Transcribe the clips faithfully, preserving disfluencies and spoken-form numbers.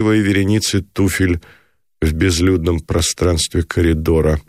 причудливой вереницы туфель в безлюдном пространстве коридора.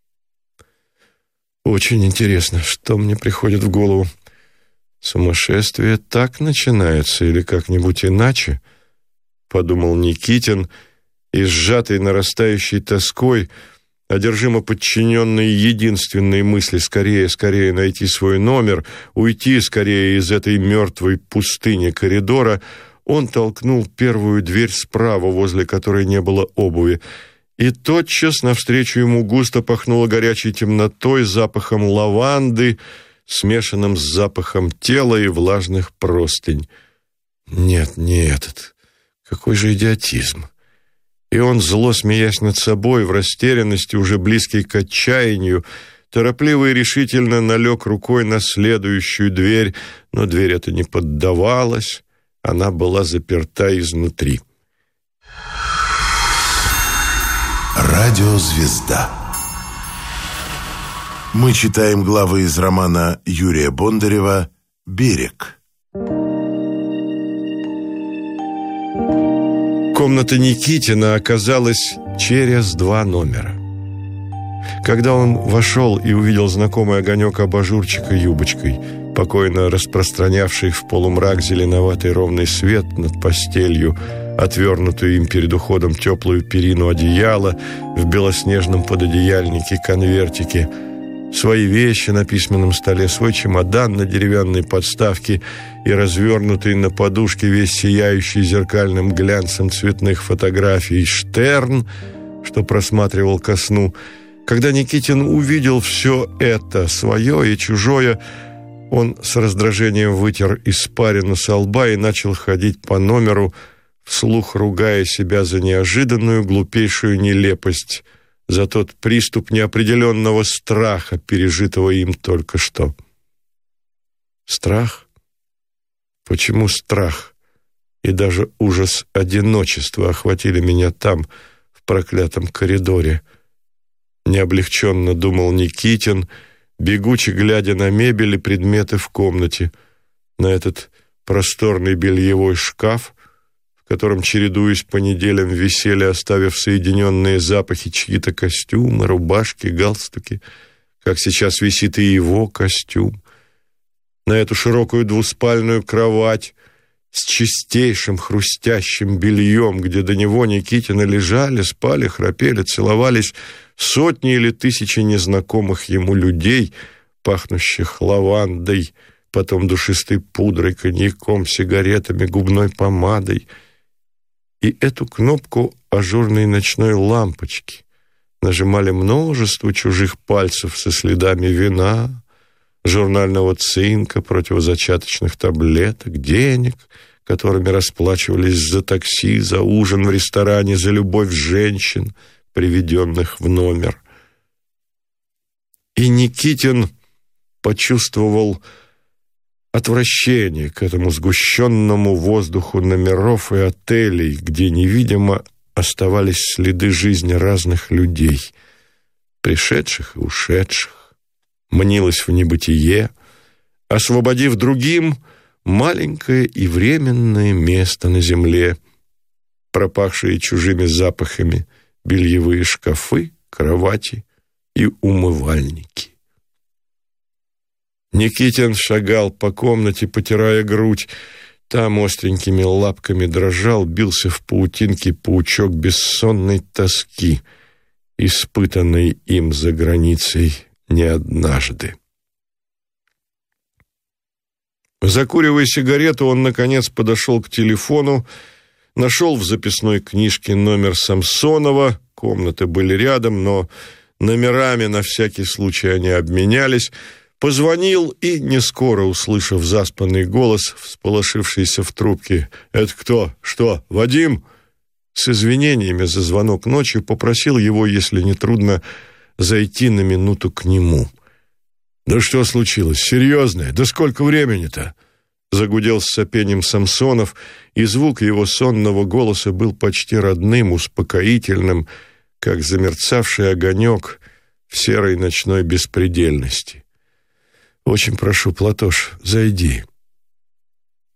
Очень интересно, что мне приходит в голову. Сумасшествие так начинается или как-нибудь иначе? Подумал Никитин, и сжатый нарастающей тоской, одержимо подчиненный единственной мысли скорее, скорее найти свой номер, уйти скорее из этой мертвой пустыни коридора, он толкнул первую дверь справа, возле которой не было обуви, и тотчас навстречу ему густо пахнуло горячей темнотой, запахом лаванды, смешанным с запахом тела и влажных простынь. Нет, не этот. Какой же идиотизм! И он, зло смеясь над собой, в растерянности, уже близкий к отчаянию, торопливо и решительно налег рукой на следующую дверь, но дверь эта не поддавалась, она была заперта изнутри. Радиозвезда. Мы читаем главы из романа Юрия Бондарева «Берег». Комната Никитина оказалась через два номера. Когда он вошел и увидел знакомый огонек абажурчика юбочкой, покойно распространявший в полумрак зеленоватый ровный свет над постелью, отвернутую им перед уходом теплую перину одеяла, в белоснежном пододеяльнике конвертике, свои вещи на письменном столе, свой чемодан на деревянной подставке и развернутый на подушке весь сияющий зеркальным глянцем цветных фотографий Штерн, что просматривал ко сну. Когда Никитин увидел все это, свое и чужое, он с раздражением вытер испарину со лба и начал ходить по номеру, вслух ругая себя за неожиданную, глупейшую нелепость, за тот приступ неопределенного страха, пережитого им только что. Страх? Почему страх и даже ужас одиночества охватили меня там, в проклятом коридоре? Необлегченно думал Никитин, бегуче глядя на мебель и предметы в комнате, на этот просторный бельевой шкаф, в котором, чередуясь по неделям, висели, оставив соединенные запахи, чьи-то костюмы, рубашки, галстуки, как сейчас висит и его костюм, на эту широкую двуспальную кровать с чистейшим хрустящим бельем, где до него Никитина лежали, спали, храпели, целовались сотни или тысячи незнакомых ему людей, пахнущих лавандой, потом душистой пудрой, коньяком, сигаретами, губной помадой, и эту кнопку ажурной ночной лампочки нажимали множество чужих пальцев со следами вина, журнального цинка, противозачаточных таблеток, денег, которыми расплачивались за такси, за ужин в ресторане, за любовь женщин, приведенных в номер. И Никитин почувствовал отвращение к этому сгущенному воздуху номеров и отелей, где невидимо оставались следы жизни разных людей, пришедших и ушедших, мнилось в небытие, освободив другим маленькое и временное место на земле, пропахшие чужими запахами бельевые шкафы, кровати и умывальники. Никитин шагал по комнате, потирая грудь. Там остренькими лапками дрожал, бился в паутинке паучок бессонной тоски, испытанной им за границей не однажды. Закуривая сигарету, он, наконец, подошел к телефону, нашел в записной книжке номер Самсонова, комнаты были рядом, но номерами на всякий случай они обменялись, позвонил и, не скоро услышав заспанный голос, всполошившийся в трубке: «Это кто? Что, Вадим?» С извинениями за звонок ночью попросил его, если не трудно, зайти на минуту к нему. «Да что случилось? Серьезное? Да сколько времени-то?» Загудел с сопением Самсонов, и звук его сонного голоса был почти родным, успокоительным, как замерцавший огонек в серой ночной беспредельности. «Очень прошу, Платош, зайди».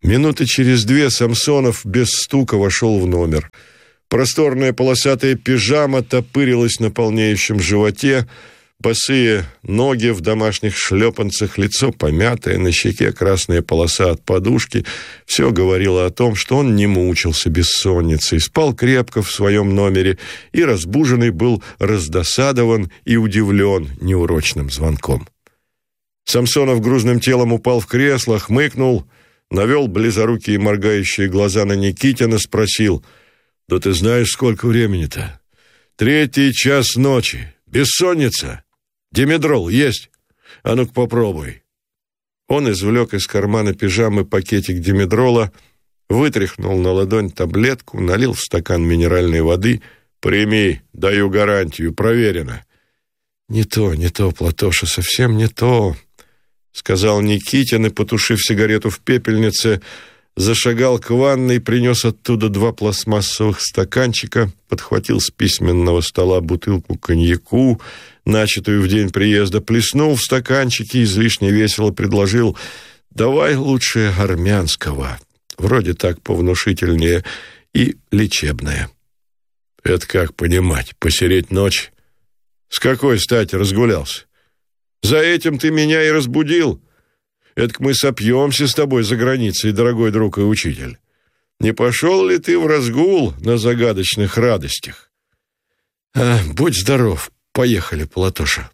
Минуты через две Самсонов без стука вошел в номер. Просторная полосатая пижама топырилась на полнеющем животе, босые ноги в домашних шлепанцах, лицо помятое, на щеке красная полоса от подушки. Все говорило о том, что он не мучился бессонницей, спал крепко в своем номере и, разбуженный, был раздосадован и удивлен неурочным звонком. Самсонов грузным телом упал в кресло, хмыкнул, навел близорукие моргающие глаза на Никитина, спросил: «Да ты знаешь, сколько времени-то? Третий час ночи. Бессонница? Димедрол есть? А ну-ка попробуй». Он извлек из кармана пижамы пакетик димедрола, вытряхнул на ладонь таблетку, налил в стакан минеральной воды. «Прими, даю гарантию, проверено». «Не то, не то, Платоша, совсем не то», — сказал Никитин и, потушив сигарету в пепельнице, зашагал к ванной, принес оттуда два пластмассовых стаканчика, подхватил с письменного стола бутылку коньяку, начатую в день приезда, плеснул в стаканчики, излишне весело предложил: «Давай лучше армянского, вроде так повнушительнее и лечебное». «Это как понимать, посереть ночь? С какой стати разгулялся? За этим ты меня и разбудил. Эдак мы сопьемся с тобой за границей, дорогой друг и учитель. Не пошел ли ты в разгул на загадочных радостях?» «А, будь здоров, поехали, Платоша».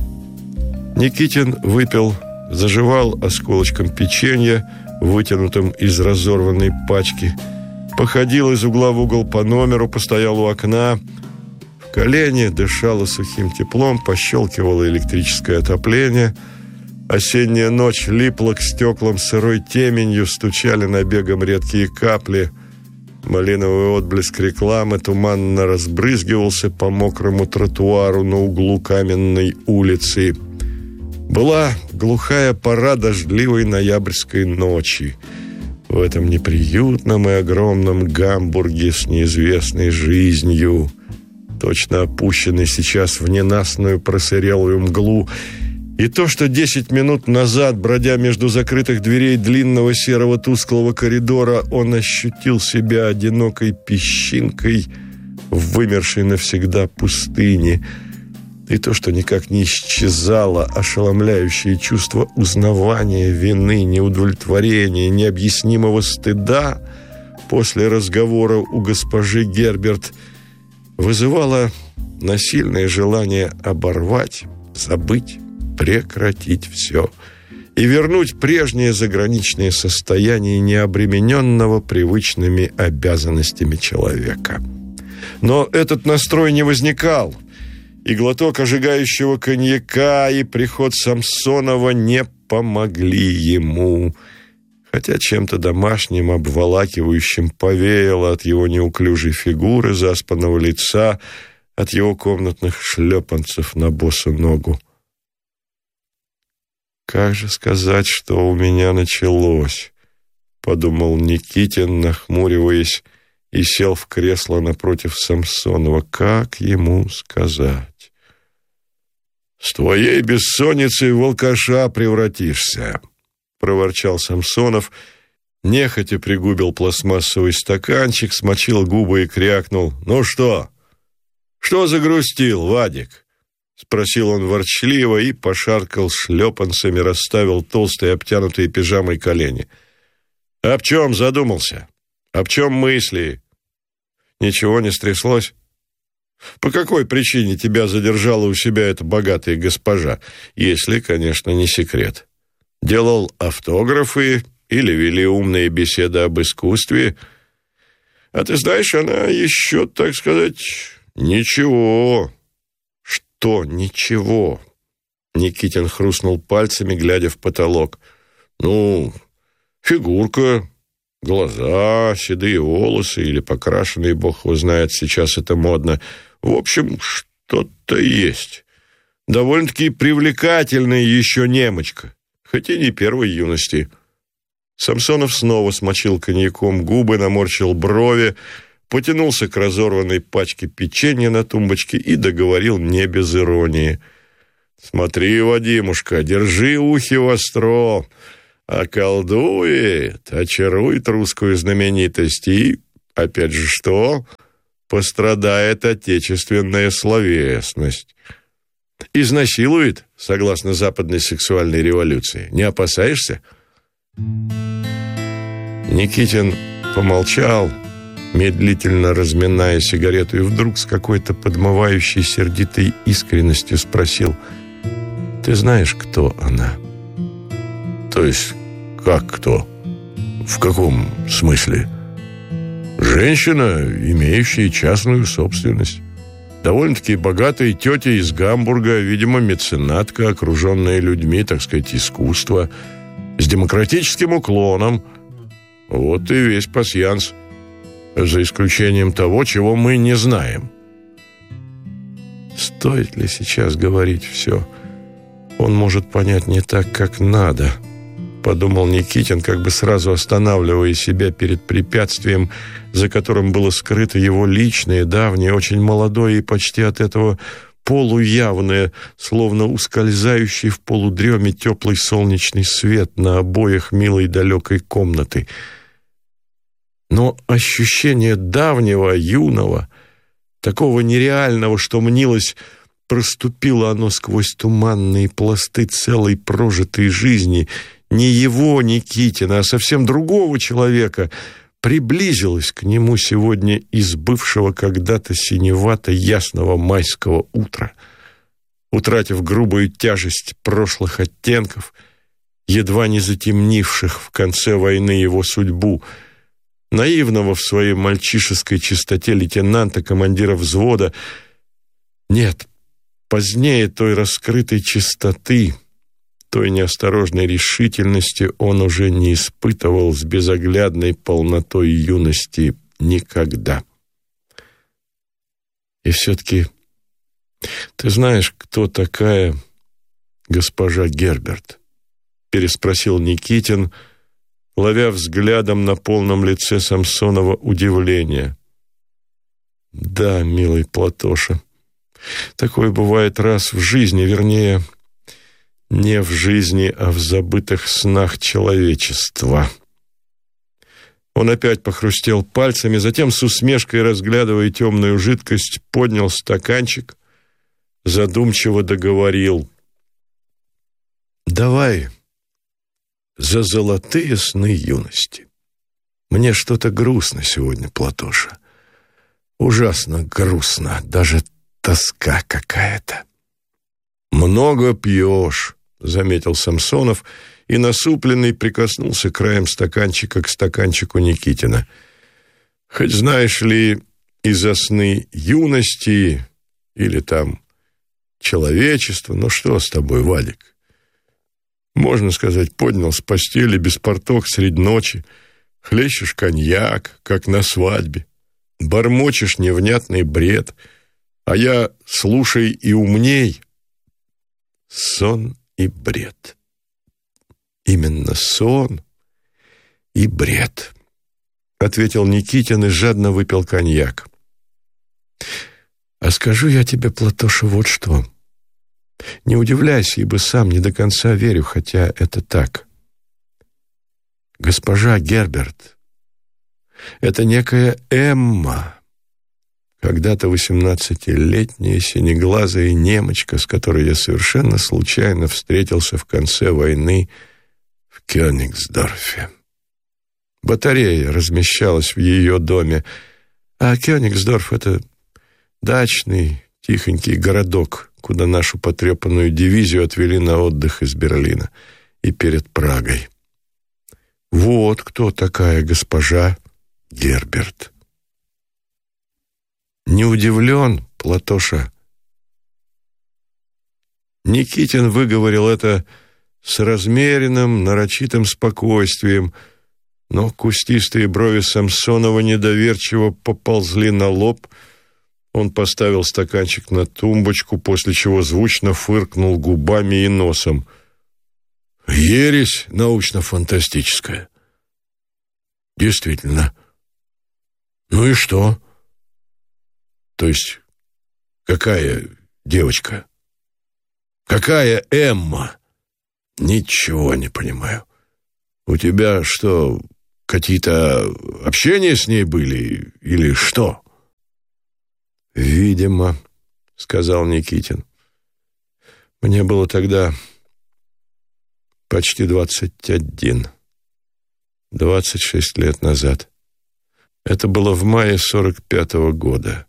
Никитин выпил, зажевал осколочком печенья, вытянутым из разорванной пачки, походил из угла в угол по номеру, постоял у окна. В колени дышало сухим теплом, пощелкивало электрическое отопление. Осенняя ночь липла к стеклам сырой теменью, стучали набегом редкие капли. Малиновый отблеск рекламы туманно разбрызгивался по мокрому тротуару на углу Каменной улицы. Была глухая пора дождливой ноябрьской ночи. В этом неприютном и огромном Гамбурге с неизвестной жизнью, точно опущенный сейчас в ненастную просырелую мглу. И то, что десять минут назад, бродя между закрытых дверей длинного серого тусклого коридора, он ощутил себя одинокой песчинкой в вымершей навсегда пустыне, и то, что никак не исчезало ошеломляющее чувство узнавания, вины, неудовлетворения, необъяснимого стыда после разговора у госпожи Герберт, вызывало насильное желание оборвать, забыть, прекратить все и вернуть прежнее заграничное состояние необремененного привычными обязанностями человека. Но этот настрой не возникал, и глоток ожигающего коньяка, и приход Самсонова не помогли ему, хотя чем-то домашним, обволакивающим повеяло от его неуклюжей фигуры, заспанного лица, от его комнатных шлепанцев на босу ногу. «Как же сказать, что у меня началось?» — подумал Никитин, нахмуриваясь, и сел в кресло напротив Самсонова. «Как ему сказать?» «С твоей бессонницей в алкаша превратишься», — проворчал Самсонов, нехотя пригубил пластмассовый стаканчик, смочил губы и крякнул: «Ну что? Что загрустил, Вадик?» — спросил он ворчливо и пошаркал шлепанцами, расставил толстые, обтянутые пижамой колени. «Об чем задумался? Об чем мысли? Ничего не стряслось? По какой причине тебя задержала у себя эта богатая госпожа, если, конечно, не секрет? Делал автографы или вели умные беседы об искусстве? А ты знаешь, она еще, так сказать, ничего». «Что ничего?» Никитин хрустнул пальцами, глядя в потолок. «Ну, фигурка, глаза, седые волосы или покрашенные, бог его знает, сейчас это модно. В общем, что-то есть. Довольно-таки привлекательная еще немочка, хоть и не первой юности». Самсонов снова смочил коньяком губы, наморщил брови, потянулся к разорванной пачке печенья на тумбочке и договорил не без иронии: «Смотри, Вадимушка, держи ухи востро. околдует, очарует русскую знаменитость и, опять же, что? Пострадает отечественная словесность. Изнасилует, согласно западной сексуальной революции. Не опасаешься? Никитин помолчал, медлительно разминая сигарету, и вдруг с какой-то подмывающей сердитой искренностью спросил: «Ты знаешь, кто она?» «То есть, как кто? В каком смысле?» «Женщина, имеющая частную собственность. Довольно-таки богатая тетя из Гамбурга, видимо, меценатка, окруженная людьми, так сказать, искусства, с демократическим уклоном. Вот и весь пасьянс, за исключением того, чего мы не знаем». Стоит ли сейчас говорить все? Он может понять не так, как надо, подумал Никитин, как бы сразу останавливая себя перед препятствием, за которым было скрыто его личное, давнее, очень молодое и почти от этого полуявное, словно ускользающий в полудреме теплый солнечный свет на обоях милой далекой комнаты. Но ощущение давнего, юного, такого нереального, что мнилось, проступило оно сквозь туманные пласты целой прожитой жизни, не его, Никитина, а совсем другого человека, приблизилось к нему сегодня из бывшего когда-то синевато-ясного майского утра. Утратив грубую тяжесть прошлых оттенков, едва не затемнивших в конце войны его судьбу, наивного в своей мальчишеской чистоте лейтенанта, командира взвода, нет, позднее той раскрытой чистоты, той неосторожной решительности он уже не испытывал с безоглядной полнотой юности никогда. И все-таки ты знаешь, кто такая госпожа Герберт? Переспросил Никитин, ловя взглядом на полном лице Самсонова удивление. Да, милый Платоша, такое бывает раз в жизни, вернее, не в жизни, а в забытых снах человечества. Он опять похрустел пальцами, затем с усмешкой, разглядывая темную жидкость, поднял стаканчик, задумчиво договорил: «Давай за золотые сны юности. Мне что-то грустно сегодня, Платоша. Ужасно грустно, даже тоска какая-то». «Много пьешь», — заметил Самсонов, и насупленный прикоснулся краем стаканчика к стаканчику Никитина. «Хоть знаешь ли, из-за сны юности или там человечества, ну что с тобой, Вадик? Можно сказать, поднял с постели без порток средь ночи, хлещешь коньяк, как на свадьбе, бормочешь невнятный бред, а я, слушай и умней». Сон и бред. Именно сон и бред, ответил Никитин и жадно выпил коньяк. А скажу я тебе, Платоша, вот что. Не удивляйся, ибо сам не до конца верю, хотя это так. Госпожа Герберт — это некая Эмма, когда-то восемнадцатилетняя синеглазая немочка, с которой я совершенно случайно встретился в конце войны в Кёнигсдорфе. Батарея размещалась в ее доме, а Кёнигсдорф — это дачный, тихонький городок, куда нашу потрепанную дивизию отвели на отдых из Берлина и перед Прагой. Вот кто такая госпожа Герберт. Не удивлен, Платоша? Никитин выговорил это с размеренным, нарочитым спокойствием, но кустистые брови Самсонова недоверчиво поползли на лоб. Он поставил стаканчик на тумбочку, после чего звучно фыркнул губами и носом. «Ересь научно-фантастическая». «Действительно. Ну и что?» То есть, какая девочка? Какая Эмма? Ничего не понимаю. У тебя что, какие-то общения с ней были или что? Видимо, сказал Никитин. Мне было тогда почти двадцать один. двадцать шесть лет назад. Это было в мае сорок пятого года.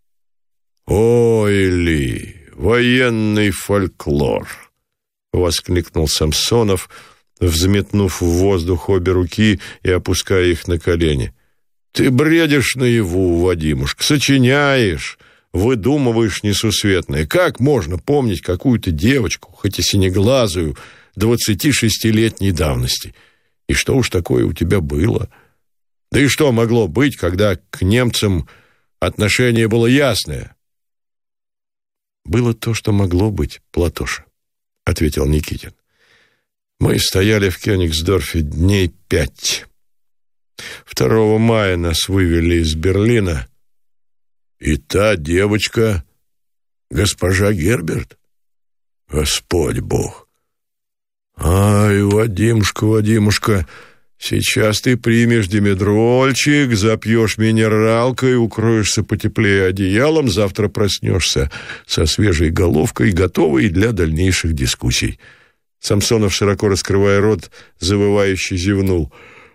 «Ой ли, военный фольклор!» — воскликнул Самсонов, взметнув в воздух обе руки и опуская их на колени. «Ты бредишь наяву, Вадимушка, сочиняешь, выдумываешь несусветное. Как можно помнить какую-то девочку, хоть и синеглазую, двадцатишестилетней давности? И что уж такое у тебя было? Да и что могло быть, когда к немцам отношение было ясное?» «Было то, что могло быть, Платоша», — ответил Никитин. «Мы стояли в Кёнигсдорфе дней пять. Второго мая нас вывели из Берлина. И та девочка, госпожа Герберт? Господь Бог! Ай, Вадимушка, Вадимушка, сейчас ты примешь димедрольчик, запьешь минералкой, укроешься потеплее одеялом, завтра проснешься со свежей головкой, готовой для дальнейших дискуссий». Самсонов, широко раскрывая рот, завывающе зевнул.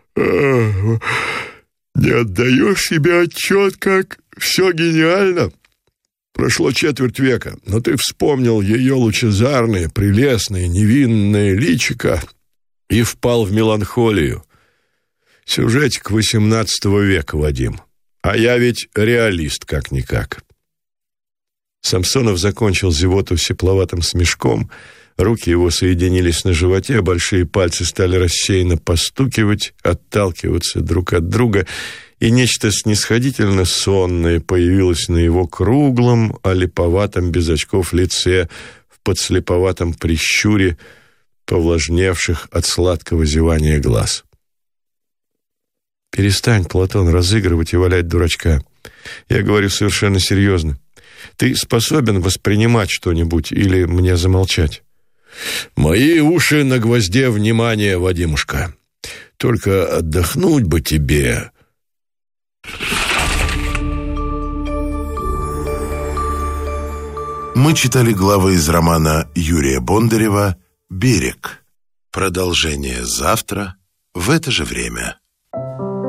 «Не отдаешь себе отчет, как все гениально? Прошло четверть века, но ты вспомнил ее лучезарное, прелестное, невинное личико и впал в меланхолию. Сюжетик восемнадцатого века, Вадим. А я ведь реалист, как-никак». Самсонов закончил зевоту сепловатым смешком. Руки его соединились на животе, а большие пальцы стали рассеянно постукивать, отталкиваться друг от друга, и нечто снисходительно сонное появилось на его круглом, олиповатом без очков лице, в подслеповатом прищуре, повлажневших от сладкого зевания глаз. «Перестань, Платон, разыгрывать и валять дурачка. Я говорю совершенно серьезно. Ты способен воспринимать что-нибудь или мне замолчать?» «Мои уши на гвозде внимания, Вадимушка. Только отдохнуть бы тебе». Мы читали главы из романа Юрия Бондарева «Берег». Продолжение завтра в это же время.